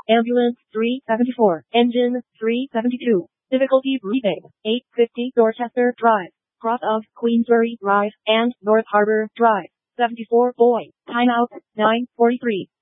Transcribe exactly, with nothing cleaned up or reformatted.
Ambulance three seventy-four. Engine three seventy-two. Difficulty breathing. eight fifty Dorchester Drive. Cross of Queensbury Drive and North Harbor Drive. seventy-four Boy. Timeout nine forty-three.